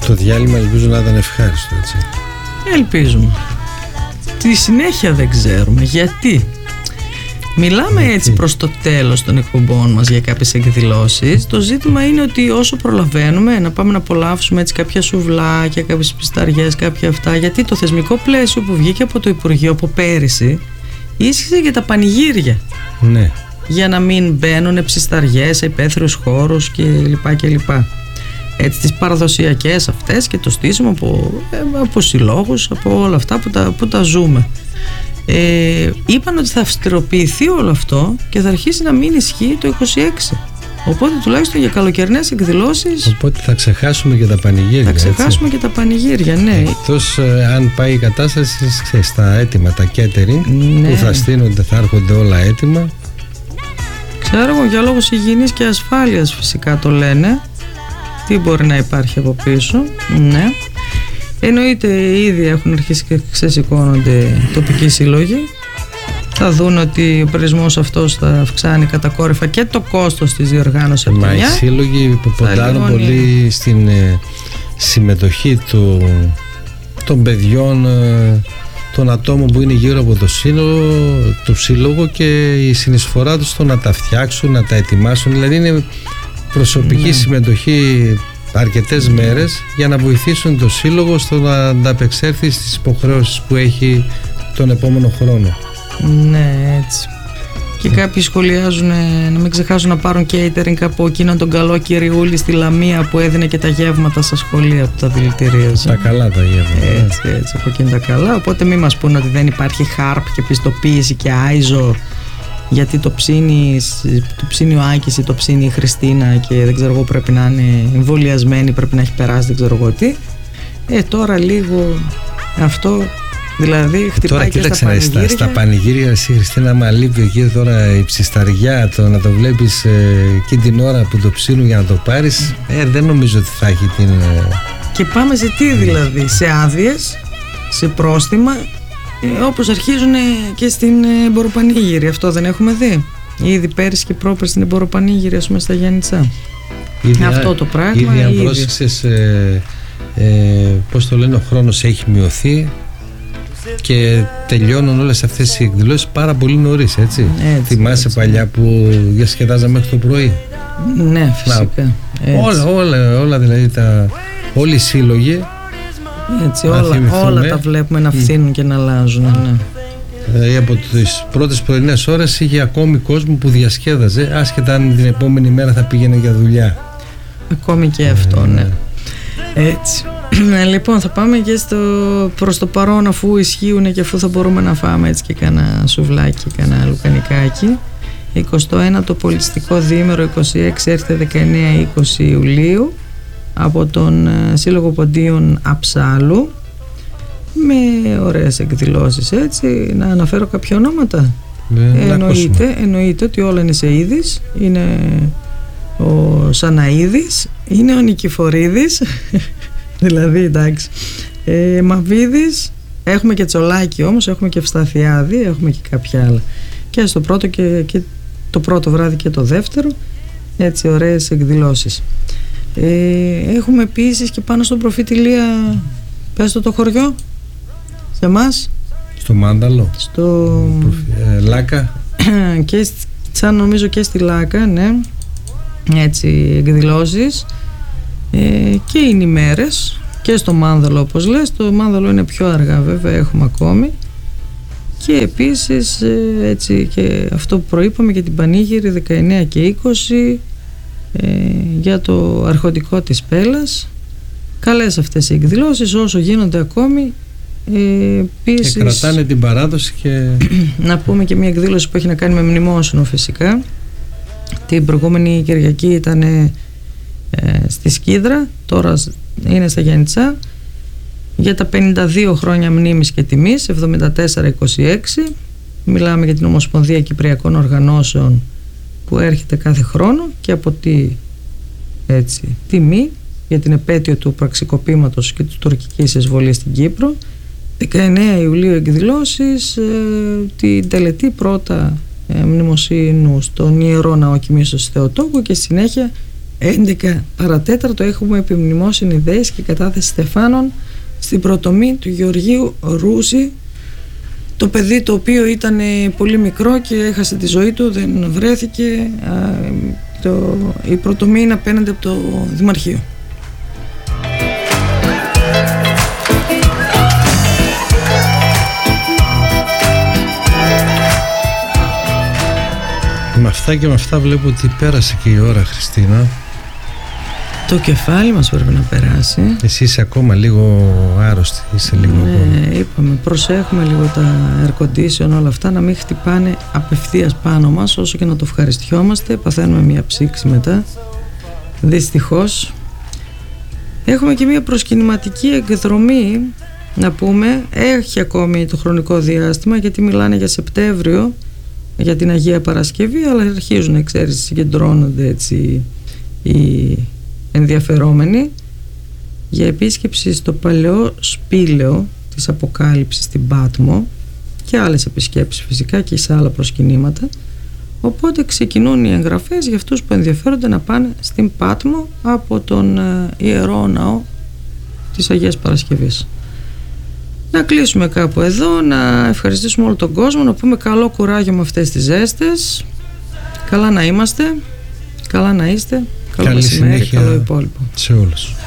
Το διάλειμμα ελπίζω να ήταν ευχάριστο, έτσι. Ελπίζουμε. Τη συνέχεια δεν ξέρουμε γιατί. Μιλάμε έτσι προς το τέλος των εκπομπών μας για κάποιες εκδηλώσεις. Το ζήτημα είναι ότι όσο προλαβαίνουμε να πάμε να απολαύσουμε έτσι κάποια σουβλάκια, κάποιες πισταριές, κάποια αυτά, γιατί το θεσμικό πλαίσιο που βγήκε από το Υπουργείο από πέρυσι ίσχυσε για τα πανηγύρια. Ναι. Για να μην μπαίνουν ψισταριές σε υπαίθριους χώρους κλπ. Έτσι τις παραδοσιακές αυτές και το στήσιμο από συλλόγους, από όλα αυτά που τα ζούμε. Είπαν ότι θα αυστηροποιηθεί όλο αυτό και θα αρχίσει να μην ισχύει το 26. Οπότε τουλάχιστον για καλοκαιρινές εκδηλώσεις. Οπότε θα ξεχάσουμε και τα πανηγύρια. Θα ξεχάσουμε έτσι. Και τα πανηγύρια, ναι. Εκτός αν πάει η κατάσταση στα έτοιμα, τα catering, ναι, που θα στείνονται, θα έρχονται όλα έτοιμα. Ξέρω εγώ, για λόγους υγιεινής και ασφάλειας φυσικά το λένε. Τι μπορεί να υπάρχει από πίσω. Ναι. Εννοείται ήδη έχουν αρχίσει και ξεσηκώνονται τοπικοί σύλλογοι. Θα δουν ότι ο περισμός αυτός θα αυξάνει κατακόρυφα και το κόστος της διοργάνωσης από τη μια. Μα οι σύλλογοι ποντάρουν πολύ στην συμμετοχή των παιδιών, των ατόμων που είναι γύρω από το σύλλογο και η συνεισφορά τους στο να τα φτιάξουν, να τα ετοιμάσουν. Δηλαδή είναι προσωπική συμμετοχή αρκετές μέρες για να βοηθήσουν το σύλλογο στο να ανταπεξέλθει στις υποχρεώσεις που έχει τον επόμενο χρόνο. Ναι, έτσι. Και κάποιοι σχολιάζουν να μην ξεχάσουν να πάρουν catering από εκείνον τον καλό κυριούλη στη Λαμία που έδινε και τα γεύματα στα σχολεία που τα δηλητηρίαζε. Τα καλά τα γεύματα. Έτσι, από εκείνη τα καλά. Οπότε μην μας πούνε ότι δεν υπάρχει HARP και πιστοποίηση και ISO, γιατί το ψήνει ο Άκης ή το ψήνει η Χριστίνα και δεν ξέρω εγώ πρέπει να είναι εμβολιασμένη, πρέπει να έχει περάσει δεν ξέρω εγώ τι. Τώρα λίγο αυτό δηλαδή χτυπάει. Τώρα και κοίταξε στα πανηγύρια εσύ Χριστίνα, μα λείπει εκεί τώρα η ψισταριά, να το βλέπεις εκείνη την ώρα που το ψήνουν για να το πάρεις, δεν νομίζω ότι θα έχει την... Και πάμε σε τι δηλαδή, σε άδειες, σε πρόστιμα, όπως αρχίζουν και στην εμποροπανήγυρη. Αυτό δεν έχουμε δει ήδη πέρυσι και πρόπερσι στην εμποροπανήγυρη, ας πούμε, στα Γιάννητσά. Αυτό το πράγμα. Ήδη αν πρόσεξες πώς το λένε, ο χρόνος έχει μειωθεί και τελειώνουν όλες αυτές οι εκδηλώσεις πάρα πολύ νωρίς, έτσι. Θυμάσαι παλιά που διασκεδάζαμε μέχρι το πρωί? Ναι, φυσικά. Όλα δηλαδή όλοι οι σύλλογοι. Έτσι, όλα τα βλέπουμε να φθήνουν και να αλλάζουν. Ναι. Δηλαδή από τις πρώτες πρωινές ώρες είχε ακόμη κόσμο που διασκέδαζε, άσχετα αν την επόμενη μέρα θα πήγαινε για δουλειά. Ακόμη και αυτό, ναι. Έτσι. Λοιπόν, θα πάμε και προς το παρόν, αφού ισχύουν και αφού θα μπορούμε να φάμε έτσι και κανένα σουβλάκι, κανένα λουκανικάκι. 21 το πολιτιστικό διήμερο, 26 έρχεται 19-20 Ιουλίου από τον Σύλλογο Ποντίων Αψάλου, με ωραίες εκδηλώσεις, έτσι. Να αναφέρω κάποια ονόματα? Εννοείται ότι όλα είναι σε είδης. Είναι ο Σαναίδης, είναι ο Νικηφορίδης δηλαδή εντάξει, Μαβίδης, έχουμε και Τσολάκη όμως, έχουμε και Ευσταθιάδη, έχουμε και κάποια άλλα και στο πρώτο και το πρώτο βράδυ και το δεύτερο, έτσι ωραίες εκδηλώσεις. Έχουμε επίσης και πάνω στον Προφήτη Λία, πες το χωριό σε εμάς, στο Μάνταλο, στο Λάκα και σαν νομίζω και στη Λάκα, ναι, έτσι εκδηλώσεις, και είναι ημέρες και στο Μάνδαλο όπως λες. Το Μάνδαλο είναι πιο αργά βέβαια, έχουμε ακόμη. Και επίσης έτσι και αυτό που προείπαμε για την Πανήγυρη 19 και 20 για το αρχοντικό της Πέλας. Καλές αυτές οι εκδηλώσεις όσο γίνονται ακόμη. Επίσης, και κρατάνε την παράδοση και... Να πούμε και μια εκδήλωση που έχει να κάνει με μνημόσυνο φυσικά. Την προηγούμενη Κυριακή ήταν στη Σκίδρα, τώρα είναι στα Γιάννητσά, για τα 52 χρόνια μνήμης και τιμής 74-26. Μιλάμε για την Ομοσπονδία Κυπριακών Οργανώσεων που έρχεται κάθε χρόνο και από τη τιμή για την επέτειο του πραξικοπήματος και της τουρκικής εισβολής στην Κύπρο. 19 Ιουλίου εκδηλώσεις, την τελετή πρώτα μνημοσύνου στον Ιερό Ναό Κοιμήσεως Θεοτόκου και συνέχεια 11 παρατέταρτο έχουμε επιμνημόσυνη δέηση και κατάθεση στεφάνων στην πρωτομή του Γεωργίου Ρούση, το παιδί το οποίο ήταν πολύ μικρό και έχασε τη ζωή του, δεν βρέθηκε. Η πρωτομή είναι απέναντι από το Δημαρχείο. Με αυτά και με αυτά βλέπω ότι πέρασε και η ώρα, Χριστίνα. Το κεφάλι μας πρέπει να περάσει. Εσύ είσαι ακόμα λίγο άρρωστη, είσαι λίγο ακόμα. Είπαμε, προσέχουμε λίγο τα air condition, όλα αυτά να μην χτυπάνε απευθείας πάνω μας, όσο και να το ευχαριστιόμαστε, παθαίνουμε μια ψήξη μετά, δυστυχώς. Έχουμε και μια προσκυνηματική εκδρομή, να πούμε, έχει ακόμη το χρονικό διάστημα, γιατί μιλάνε για Σεπτέμβριο, για την Αγία Παρασκευή, αλλά αρχίζουν, ξέρεις, συγκεντρώνονται έτσι οι ενδιαφερόμενοι για επίσκεψη στο παλαιό σπήλαιο της Αποκάλυψης στην Πάτμο και άλλες επισκέψεις φυσικά και σε άλλα προσκυνήματα. Οπότε ξεκινούν οι εγγραφές για αυτούς που ενδιαφέρονται να πάνε στην Πάτμο από τον Ιερό Ναό της Αγίας Παρασκευής. Να κλείσουμε κάπου εδώ, να ευχαριστήσουμε όλο τον κόσμο, να πούμε καλό κουράγιο με αυτές τις ζέστες. Καλά να είμαστε, καλά να είστε, καλό μεσημέρι, καλό υπόλοιπο σε όλους.